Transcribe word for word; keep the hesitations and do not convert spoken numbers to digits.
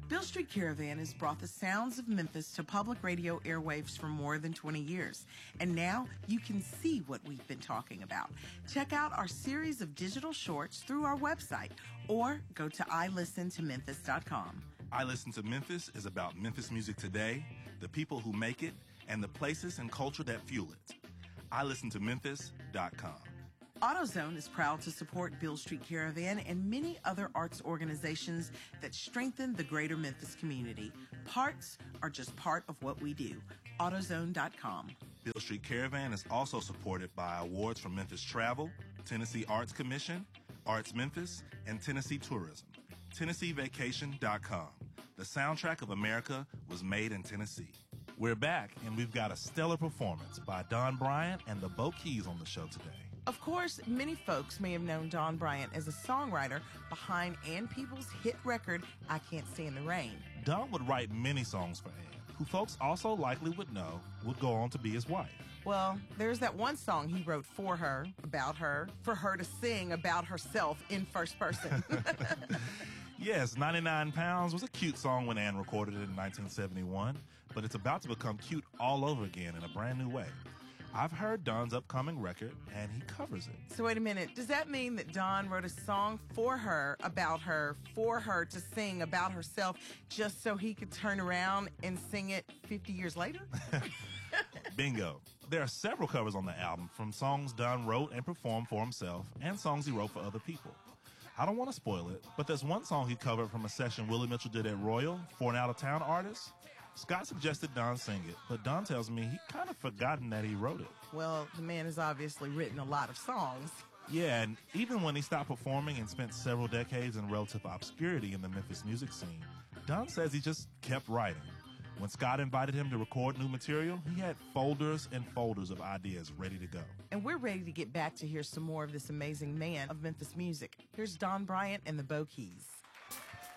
Beale Street Caravan has brought the sounds of Memphis to public radio airwaves for more than twenty years. And now you can see what we've been talking about. Check out our series of digital shorts through our website or go to i listen to memphis dot com. I Listen to Memphis is about Memphis music today, the people who make it, and the places and culture that fuel it. i listen to memphis dot com. AutoZone is proud to support Beale Street Caravan and many other arts organizations that strengthen the greater Memphis community. Parts are just part of what we do. AutoZone dot com. Beale Street Caravan is also supported by awards from Memphis Travel, Tennessee Arts Commission, Arts Memphis, and Tennessee Tourism. Tennessee Vacation dot com. The soundtrack of America was made in Tennessee. We're back, and we've got a stellar performance by Don Bryant and the Bo Keys on the show today. Of course, many folks may have known Don Bryant as a songwriter behind Ann Peebles' hit record, I Can't Stand the Rain. Don would write many songs for Ann, who folks also likely would know would go on to be his wife. Well, there's that one song he wrote for her, about her, for her to sing about herself in first person. Yes, ninety-nine pounds was a cute song when Ann recorded it in nineteen seventy-one, but it's about to become cute all over again in a brand new way. I've heard Don's upcoming record, and he covers it. So wait a minute. Does that mean that Don wrote a song for her, about her, for her to sing about herself, just so he could turn around and sing it fifty years later? Bingo. There are several covers on the album, from songs Don wrote and performed for himself, and songs he wrote for other people. I don't want to spoil it, but there's one song he covered from a session Willie Mitchell did at Royal for an out-of-town artist. Scott suggested Don sing it, but Don tells me he kind of forgotten that he wrote it. Well, the man has obviously written a lot of songs. Yeah, and even when he stopped performing and spent several decades in relative obscurity in the Memphis music scene, Don says he just kept writing. When Scott invited him to record new material, he had folders and folders of ideas ready to go. And we're ready to get back to hear some more of this amazing man of Memphis music. Here's Don Bryant and the Bo Keys.